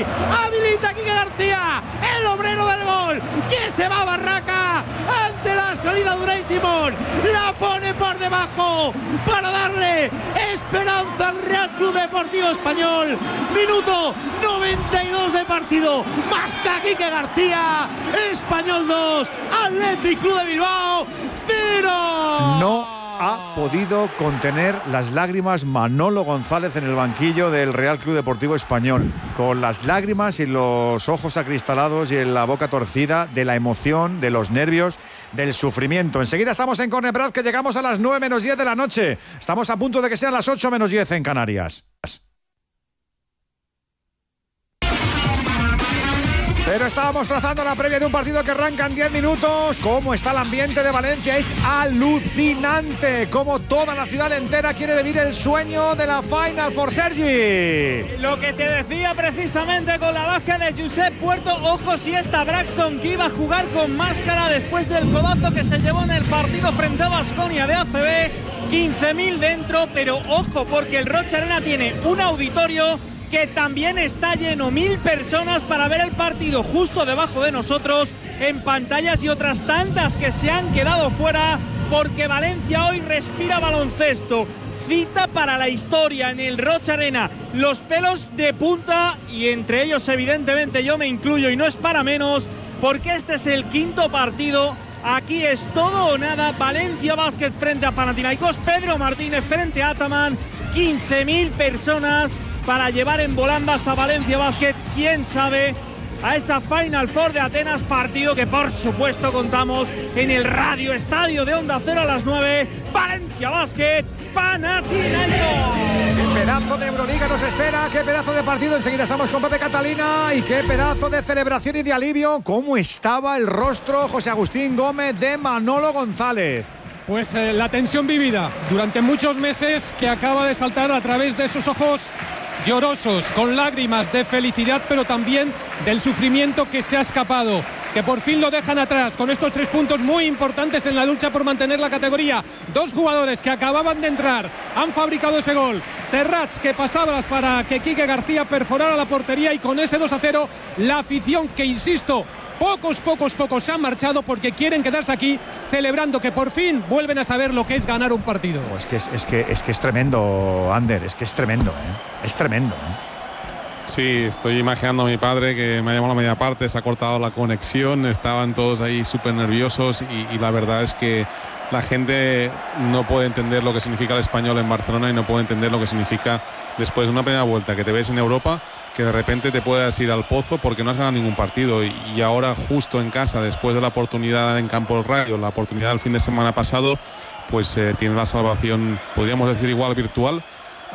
Atleti. Habilita a Quique García, el obrero del gol, que se va a Barraca ante la salida de Unai Simón. La pone por debajo para darle esperanza al Real Club Deportivo Español. Minuto 92 de partido. Masca Quique García. Español 2, Athletic Club de Bilbao 0. No ha podido contener las lágrimas Manolo González en el banquillo del Real Club Deportivo Español, con las lágrimas y los ojos acristalados y en la boca torcida de la emoción, de los nervios, del sufrimiento. Enseguida estamos en Corne Prat, que llegamos a las 9 menos 10 de la noche. Estamos a punto de que sean las 8 menos 10 en Canarias. Pero estábamos trazando la previa de un partido que arranca en 10 minutos. ¿Cómo está el ambiente de Valencia? Es alucinante. Como toda la ciudad entera quiere vivir el sueño de la Final Four. Sergi. Lo que te decía precisamente con la baja de Josep Puerto. Ojo si está Braxton, que iba a jugar con máscara después del codazo que se llevó en el partido frente a Baskonia de ACB. 15.000 dentro, pero ojo porque el Rocha Arena tiene un auditorio que también está lleno, 1.000 personas para ver el partido justo debajo de nosotros en pantallas, y otras tantas que se han quedado fuera porque Valencia hoy respira baloncesto. Cita para la historia en el Rocha Arena, los pelos de punta, y entre ellos evidentemente yo me incluyo, y no es para menos porque este es el quinto partido. Aquí es todo o nada. Valencia Basket frente a Panathinaikos, Pedro Martínez frente a Ataman, 15.000 personas para llevar en volandas a Valencia Basket, quién sabe, a esa Final Four de Atenas, partido que por supuesto contamos en el Radio Estadio de Onda Cero a las 9. Valencia Basket, Panathinaikos. Qué pedazo de Euroliga nos espera, qué pedazo de partido. Enseguida estamos con Pepe Catalina y qué pedazo de celebración y de alivio. ¿Cómo estaba el rostro, José Agustín Gómez, de Manolo González? Pues la tensión vivida durante muchos meses, que acaba de saltar a través de esos ojos llorosos, con lágrimas de felicidad, pero también del sufrimiento que se ha escapado, que por fin lo dejan atrás con estos 3 puntos muy importantes en la lucha por mantener la categoría. 2 jugadores que acababan de entrar han fabricado ese gol. Terrats, que pasaba para que Quique García perforara la portería, y con ese 2-0 la afición, que insisto, pocos se han marchado porque quieren quedarse aquí celebrando que por fin vuelven a saber lo que es ganar un partido. Es que es tremendo, Ander, es que es tremendo, ¿eh? Es tremendo, ¿eh? Sí, estoy imaginando a mi padre, que me ha llamado a la media parte, se ha cortado la conexión, estaban todos ahí súper nerviosos, y la verdad es que la gente no puede entender lo que significa el Español en Barcelona, y no puede entender lo que significa después de una primera vuelta que te ves en Europa, que de repente te puedas ir al pozo porque no has ganado ningún partido, y ahora justo en casa, después de la oportunidad en Campo del Rayo, la oportunidad del fin de semana pasado, pues tiene la salvación, podríamos decir igual virtual,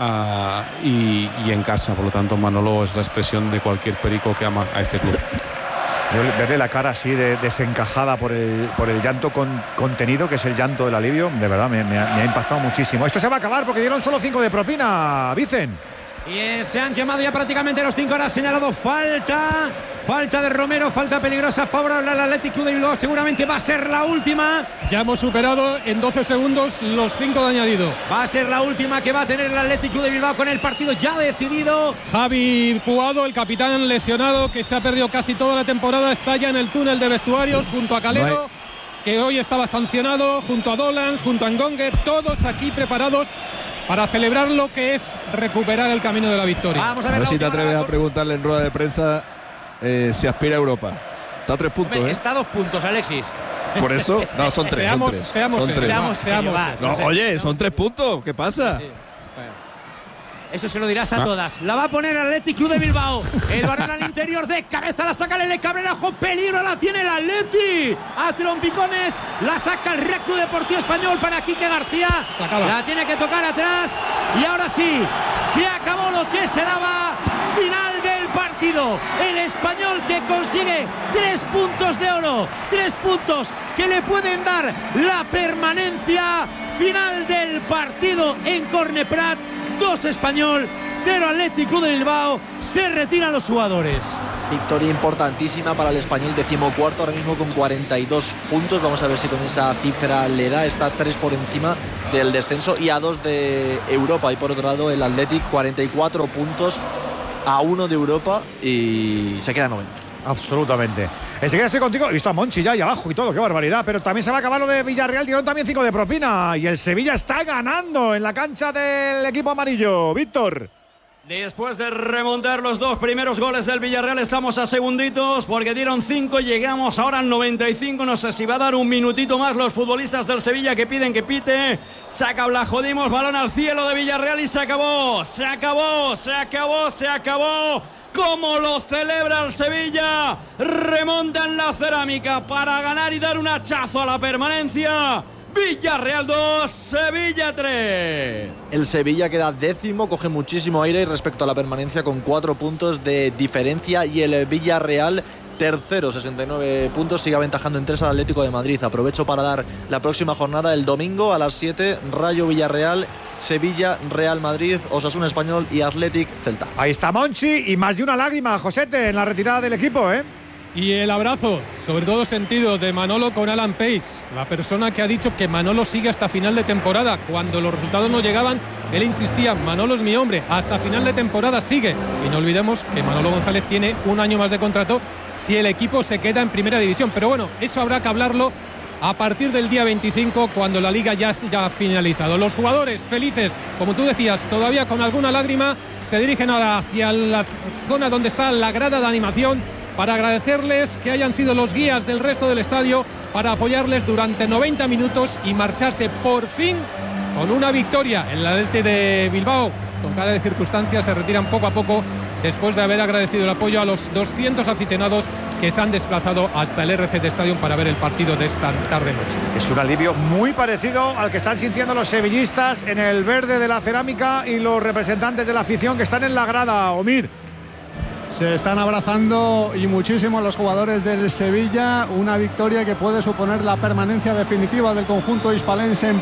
y en casa. Por lo tanto, Manolo es la expresión de cualquier perico que ama a este club. Yo verle la cara así de desencajada por el llanto contenido, que es el llanto del alivio, de verdad me ha impactado muchísimo. Esto se va a acabar porque dieron solo 5 de propina, Vicen. Y se han quemado ya prácticamente los 5. Ahora ha señalado falta de Romero, falta peligrosa favorable al Athletic Club de Bilbao. Seguramente va a ser la última. Ya hemos superado en 12 segundos los 5 de añadido. Va a ser la última que va a tener el Athletic Club de Bilbao con el partido ya decidido. Javi Puado, el capitán lesionado, que se ha perdido casi toda la temporada, está ya en el túnel de vestuarios junto a Calero, que hoy estaba sancionado, junto a Dolan, junto a Ngonger, todos aquí preparados para celebrar lo que es recuperar el camino de la victoria. Vamos a ver si te atreves a preguntarle en rueda de prensa si aspira a Europa. Está a 3 puntos. Hombre, está a 2 puntos, Alexis. Por eso, no, son 3. Seamos. No, oye, son 3 puntos. ¿Qué pasa? Sí. Eso se lo dirás a todas. La va a poner el Athletic Club de Bilbao. El balón al interior, de cabeza la saca Lele Cabrera. ¡Jo, peligro! La tiene el Atleti. A trompicones la saca el Real Club Deportivo Español para Quique García. La tiene que tocar atrás. Y ahora sí, se acabó lo que se daba. Final del partido. El Español, que consigue 3 puntos de oro. 3 puntos que le pueden dar la permanencia. Final del partido en Corne Prat. 2 Español, 0 Athletic Club de Bilbao. Se retiran los jugadores. Victoria importantísima para el Español, 14º ahora mismo con 42 puntos. Vamos a ver si con esa cifra le da. Está 3 por encima del descenso y a 2 de Europa. Y por otro lado el Athletic, 44 puntos a 1 de Europa y se queda noveno. Absolutamente. Enseguida estoy contigo. He visto a Monchi ya ahí abajo y todo, qué barbaridad. Pero también se va a acabar lo de Villarreal. Dieron también 5 de propina. Y el Sevilla está ganando en la cancha del equipo amarillo. Víctor. Después de remontar los 2 primeros goles del Villarreal, estamos a segunditos porque dieron 5, llegamos ahora al 95. No sé si va a dar un minutito más los futbolistas del Sevilla que piden que pite. Saca Blajodimos, balón al cielo de Villarreal y se acabó. Se acabó, se acabó, se acabó. ¿Cómo lo celebra el Sevilla? Remonta en la cerámica para ganar y dar un hachazo a la permanencia. Villarreal 2, Sevilla 3. El Sevilla queda décimo, coge muchísimo aire respecto a la permanencia con 4 puntos de diferencia y el Villarreal tercero, 69 puntos, sigue aventajando en 3 al Atlético de Madrid. Aprovecho para dar la próxima jornada el domingo a las 7, Rayo Villarreal, Sevilla, Real Madrid, Osasuna Español y Athletic Celta. Ahí está Monchi y más de una lágrima, Josete, en la retirada del equipo, ¿eh? Y el abrazo, sobre todo sentido, de Manolo con Alan Page, la persona que ha dicho que Manolo sigue hasta final de temporada. Cuando los resultados no llegaban, él insistía, Manolo es mi hombre, hasta final de temporada sigue. Y no olvidemos que Manolo González tiene 1 año más de contrato si el equipo se queda en primera división. Pero bueno, eso habrá que hablarlo a partir del día 25, cuando la liga ya ha finalizado. Los jugadores felices, como tú decías, todavía con alguna lágrima, se dirigen ahora hacia la zona donde está la grada de animación, para agradecerles que hayan sido los guías del resto del estadio, para apoyarles durante 90 minutos y marcharse por fin con una victoria. En la Athletic de Bilbao, con cara de circunstancias, se retiran poco a poco después de haber agradecido el apoyo a los 200 aficionados que se han desplazado hasta el RCD Stadium para ver el partido de esta tarde-noche. Es un alivio muy parecido al que están sintiendo los sevillistas en el verde de la cerámica y los representantes de la afición que están en la grada, Omir. Se están abrazando y muchísimo los jugadores del Sevilla. Una victoria que puede suponer la permanencia definitiva del conjunto hispalense en